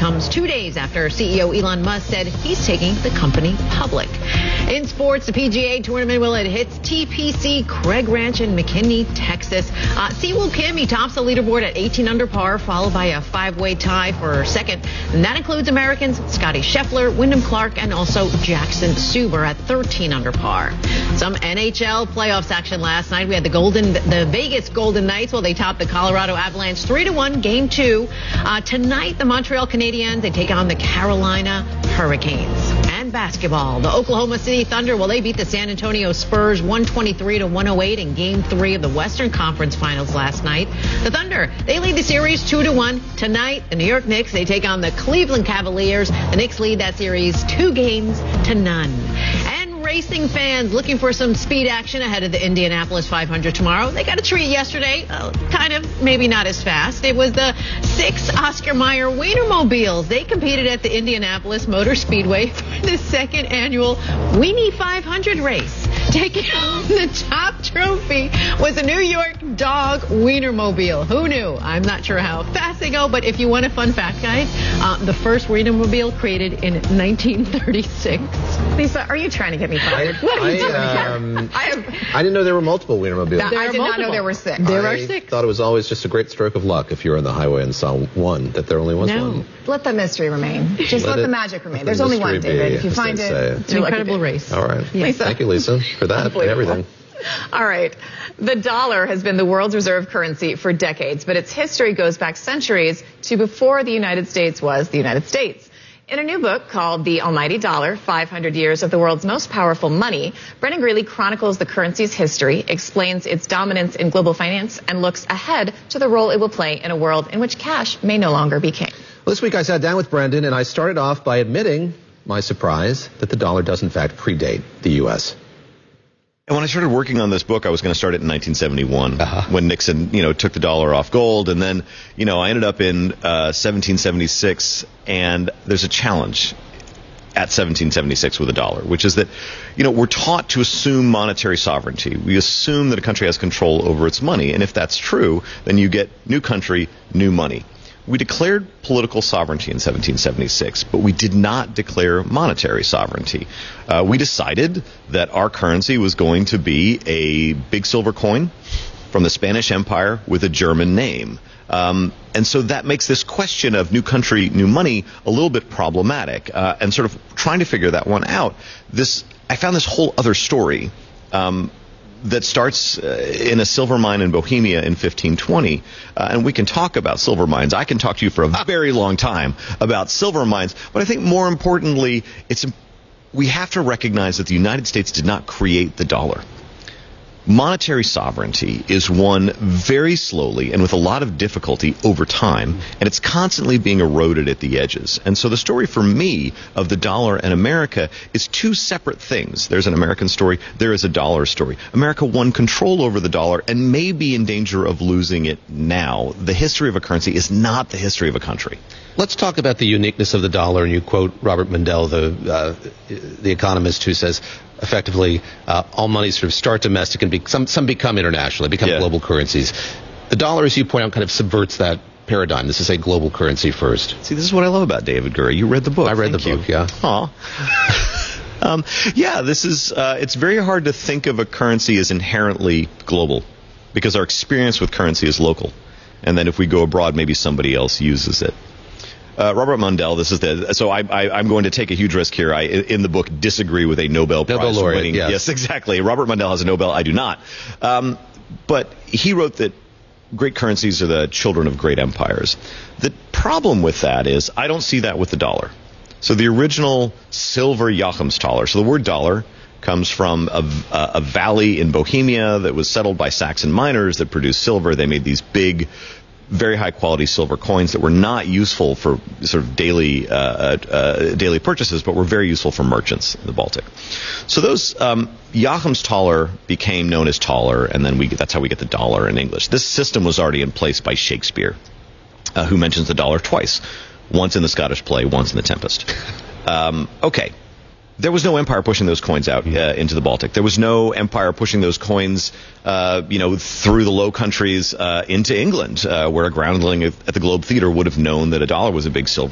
comes 2 days after CEO Elon Musk said he's taking the company public. In sports, the PGA tournament, well, it hits TPC Craig Ranch in McKinney, Texas. Siwoo Kim, he tops the leaderboard at 18 under par, followed by a 5-way tie for second. And that includes Americans Scotty Scheffler, Wyndham Clark, and also Jackson Suber at 13 under par. Some NHL playoffs action last night. We had the Vegas Golden Knights. Well, they topped the Colorado Avalanche 3-1, Game 2. Tonight, the Montreal Canadiens, they take on the Carolina Hurricanes. And basketball, the Oklahoma City Thunder, well, they beat the San Antonio Spurs 123-108 in Game 3 of the Western Conference Finals last night. The Thunder, they lead the series 2-1. Tonight, the New York Knicks, they take on the Cleveland Cavaliers. The Knicks lead that series 2-0. And racing fans looking for some speed action ahead of the Indianapolis 500 tomorrow. They got a treat yesterday, kind of maybe not as fast. It was the 6 Oscar Mayer Wienermobiles. They competed at the Indianapolis Motor Speedway for the second annual Weenie 500 race. Taking home the top trophy was a New York Dog Wienermobile. Who knew? I'm not sure how fast they go, but if you want a fun fact, guys, the first Wienermobile created in 1936. Lisa, are you trying to get me fired? What are you doing? I didn't know there were multiple Wienermobiles. I did not know there were 6. There are 6. I thought it was always just a great stroke of luck if you were on the highway and saw one, that there only was one. Let the mystery remain. Just let the magic remain. There's only one, David. If you find it, it's an incredible race. All right. Yeah. Lisa. Thank you, Lisa, for that and everything. All right. The dollar has been the world's reserve currency for decades, but its history goes back centuries to before the United States was the United States. In a new book called The Almighty Dollar, 500 Years of the World's Most Powerful Money, Brennan Greeley chronicles the currency's history, explains its dominance in global finance, and looks ahead to the role it will play in a world in which cash may no longer be king. Well, this week I sat down with Brendan, and I started off by admitting my surprise that the dollar does in fact predate the U.S. And when I started working on this book, I was going to start it in 1971 when Nixon, took the dollar off gold. And then, I ended up in 1776, and there's a challenge at 1776 with the dollar, which is that, we're taught to assume monetary sovereignty. We assume that a country has control over its money. And if that's true, then you get new country, new money. We declared political sovereignty in 1776, but we did not declare monetary sovereignty. We decided that our currency was going to be a big silver coin from the Spanish Empire with a German name. And so that makes this question of new country, new money a little bit problematic. And sort of trying to figure that one out, I found this whole other story that starts in a silver mine in Bohemia in 1520. And we can talk about silver mines. I can talk to you for a very long time about silver mines. But I think more importantly, we have to recognize that the United States did not create the dollar. Monetary sovereignty is won very slowly and with a lot of difficulty over time, and it's constantly being eroded at the edges. And so the story for me of the dollar and America is two separate things. There's an American story, there is a dollar story. America won control over the dollar and may be in danger of losing it now. The history of a currency is not the history of a country. Let's talk about the uniqueness of the dollar, and you quote Robert Mundell, the economist, who says effectively all money sort of start domestic and some become international, they become global currencies. The dollar, as you point out, kind of subverts that paradigm. This is a global currency first. See, this is what I love about David Gurry. You read the book. I read the book, yeah. Aw. This is, it's very hard to think of a currency as inherently global because our experience with currency is local. And then if we go abroad, maybe somebody else uses it. Robert Mundell, so I'm going to take a huge risk here. I, in the book, disagree with a Nobel Prize winning. Yes, exactly. Robert Mundell has a Nobel. I do not. But he wrote that great currencies are the children of great empires. The problem with that is I don't see that with the dollar. So the original silver Joachimsthaler, so the word dollar comes from a valley in Bohemia that was settled by Saxon miners that produced silver. They made these big, very high quality silver coins that were not useful for sort of daily purchases, but were very useful for merchants in the Baltic. So those Joachimsthaler became known as taler, and then that's how we get the dollar in English. This system was already in place by Shakespeare, who mentions the dollar twice, once in the Scottish play, once in The Tempest. Okay. There was no empire pushing those coins out into the Baltic. There was no empire pushing those coins, through the Low Countries into England, where a groundling at the Globe Theatre would have known that a dollar was a big silver